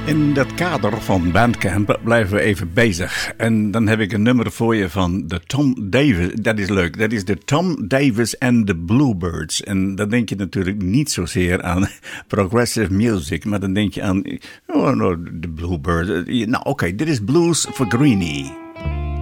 In dat kader van Bandcamp blijven we even bezig. En dan heb ik een nummer voor je van de Tom Davis. Dat is leuk. Dat is de Tom Davis and the Bluebirds. En dan denk je natuurlijk niet zozeer aan progressive music. Maar dan denk je aan de Bluebirds. Nou oké, dit is Blues for Greenie.